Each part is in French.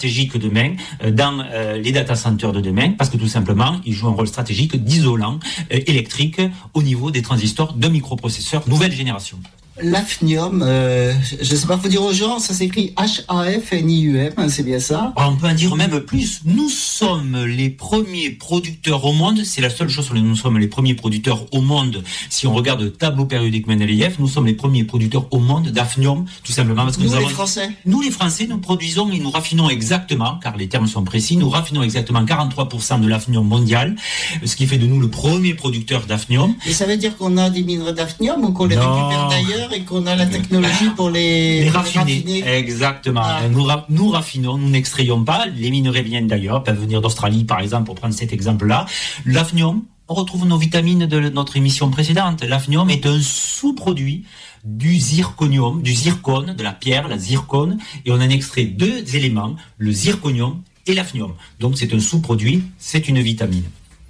stratégique demain dans les data centers de demain, parce que tout simplement, ils jouent un rôle stratégique d'isolant électrique au niveau des transistors de microprocesseurs nouvelle génération. L'hafnium, je ne sais pas, faut dire aux gens, ça s'écrit H-A-F-N-I-U-M, hein, c'est bien ça? On peut en dire même plus. Nous sommes les premiers producteurs au monde, c'est la seule chose sur laquelle nous sommes les premiers producteurs au monde. Si on regarde le tableau périodique Mendeleïev, nous sommes les premiers producteurs au monde d'hafnium, tout simplement parce que nous les Français. Nous les Français, nous produisons et nous raffinons exactement, car les termes sont précis, nous raffinons exactement 43% de l'hafnium mondial, ce qui fait de nous le premier producteur d'hafnium. Et ça veut dire qu'on a des minerais d'hafnium ou qu'on les récupère d'ailleurs et qu'on a la technologie pour les raffiner. Exactement. Nous raffinons, nous n'extrayons pas. Les minerais viennent d'ailleurs, peuvent venir d'Australie par exemple, pour prendre cet exemple-là. L'hafnium, on retrouve nos vitamines de notre émission précédente. L'hafnium est un sous-produit du zirconium, du zircone, de la pierre, la zircone, et on en extrait deux éléments, le zirconium et l'hafnium. Donc c'est un sous-produit, c'est une vitamine.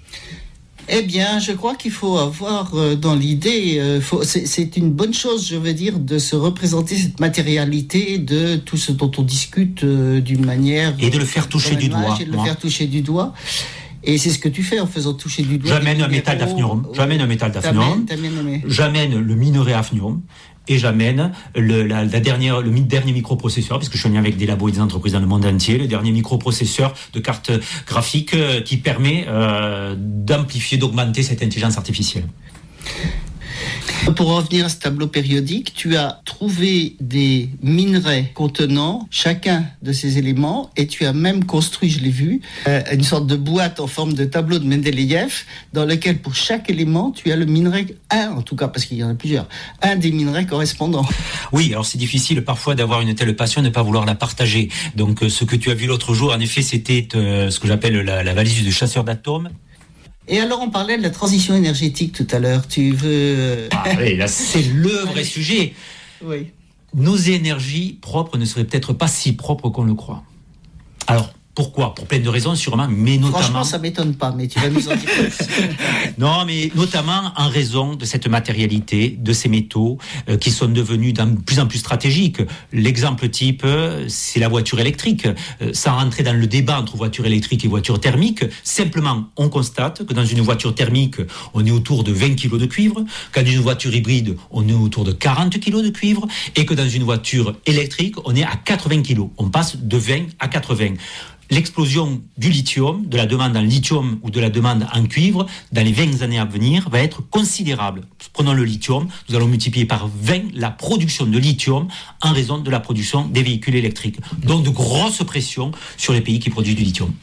Eh bien, je crois qu'il faut avoir dans l'idée, c'est une bonne chose, je veux dire, de se représenter cette matérialité de tout ce dont on discute d'une manière... Et de le faire toucher du doigt. Et de le faire toucher du doigt. Et c'est ce que tu fais en faisant toucher du doigt. J'amène un métal d'hafnium. J'amène le minerai hafnium. Et j'amène le dernier microprocesseur, parce que je suis en lien avec des labos et des entreprises dans le monde entier, le dernier microprocesseur de carte graphique qui permet d'amplifier, d'augmenter cette intelligence artificielle. Pour revenir à ce tableau périodique, tu as trouvé des minerais contenant chacun de ces éléments et tu as même construit, je l'ai vu, une sorte de boîte en forme de tableau de Mendeleïev dans lequel pour chaque élément tu as le minerai, en tout cas parce qu'il y en a plusieurs, un des minerais correspondants. Oui, alors c'est difficile parfois d'avoir une telle passion et de ne pas vouloir la partager. Donc ce que tu as vu l'autre jour, en effet, c'était ce que j'appelle la valise du chasseur d'atomes. Et alors, on parlait de la transition énergétique tout à l'heure. Tu veux... oui, là, c'est le vrai sujet. Oui. Nos énergies propres ne seraient peut-être pas si propres qu'on le croit. Alors, pourquoi ? Pour plein de raisons, sûrement, mais notamment... Franchement, ça ne m'étonne pas, mais tu vas nous en dire plus. Non, mais notamment en raison de cette matérialité, de ces métaux qui sont devenus de plus en plus stratégiques. L'exemple type, c'est la voiture électrique. Sans rentrer dans le débat entre voiture électrique et voiture thermique, simplement, on constate que dans une voiture thermique, on est autour de 20 kg de cuivre, qu'en une voiture hybride, on est autour de 40 kg de cuivre, et que dans une voiture électrique, on est à 80 kg. On passe de 20 à 80. L'explosion du lithium, de la demande en lithium ou de la demande en cuivre, dans les 20 années à venir, va être considérable. Prenons le lithium, nous allons multiplier par 20 la production de lithium en raison de la production des véhicules électriques. Donc de grosses pressions sur les pays qui produisent du lithium.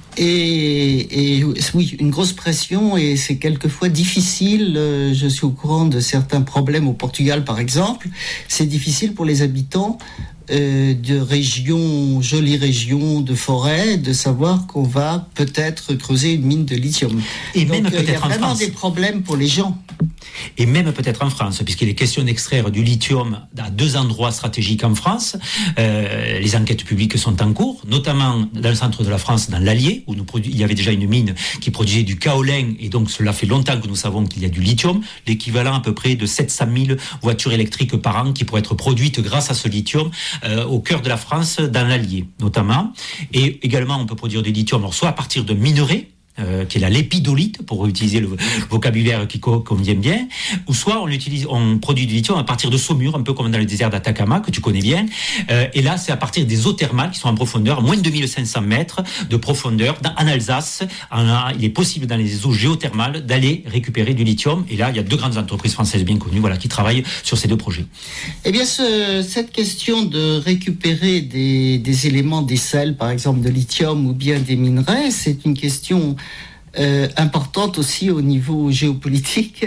Et oui, une grosse pression, et c'est quelquefois difficile. Je suis au courant de certains problèmes au Portugal, par exemple. C'est difficile pour les habitants de régions, jolies régions de forêt, de savoir qu'on va peut-être creuser une mine de lithium. Et donc, même il y a vraiment des problèmes pour les gens. Et même peut-être en France, puisqu'il est question d'extraire du lithium à 2 endroits stratégiques en France. Les enquêtes publiques sont en cours, notamment dans le centre de la France, dans l'Allier, où il y avait déjà une mine qui produisait du kaolin, et donc cela fait longtemps que nous savons qu'il y a du lithium, l'équivalent à peu près de 700 000 voitures électriques par an qui pourraient être produites grâce à ce lithium au cœur de la France, dans l'Allier notamment. Et également, on peut produire du lithium, alors soit à partir de minerais, qui est la lépidolite, pour utiliser le vocabulaire qui convient bien, ou soit on produit du lithium à partir de saumure, un peu comme dans le désert d'Atacama, que tu connais bien, et là c'est à partir des eaux thermales qui sont en profondeur, moins de 2500 mètres de profondeur, en Alsace. Il est possible dans les eaux géothermales d'aller récupérer du lithium, et là il y a 2 grandes entreprises françaises bien connues, qui travaillent sur ces 2 projets. Eh bien, cette question de récupérer des éléments, des sels par exemple de lithium ou bien des minerais, c'est une question importante aussi au niveau géopolitique.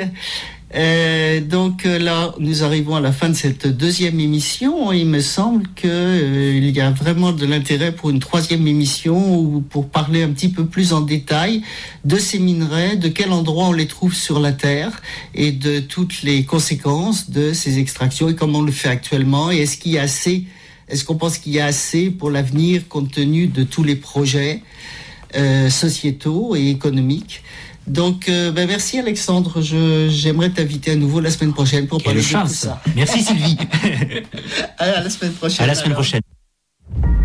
Donc là, nous arrivons à la fin de cette 2e émission. Il me semble qu'il y a vraiment de l'intérêt pour une 3e émission ou pour parler un petit peu plus en détail de ces minerais, de quel endroit on les trouve sur la Terre et de toutes les conséquences de ces extractions et comment on le fait actuellement. Et est-ce qu'on pense qu'il y a assez pour l'avenir compte tenu de tous les projets sociétaux et économiques. Donc, merci Alexandre. J'aimerais t'inviter à nouveau la semaine prochaine pour parler de tout ça. Merci Sylvie. À la semaine prochaine. À la semaine prochaine.